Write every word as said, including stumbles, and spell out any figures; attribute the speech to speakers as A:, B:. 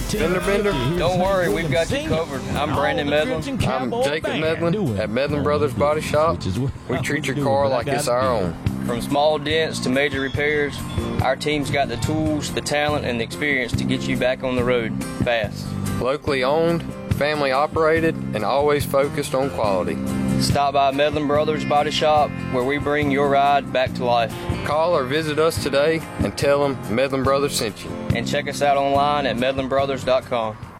A: Fender Bender?
B: Don't worry, we've got you covered. I'm Brandon Medlin.
A: I'm Jacob Medlin at Medlin Brothers Body Shop. We treat your car like it's our own.
B: From small dents to major repairs, our team's got the tools, the talent, and the experience to get you back on the road fast.
A: Locally owned, family operated, and always focused on quality.
B: Stop by Medlin Brothers Body Shop, where we bring your ride back to life.
A: Call or visit us today and tell them Medlin Brothers sent you.
B: And check us out online at medlin brothers dot com.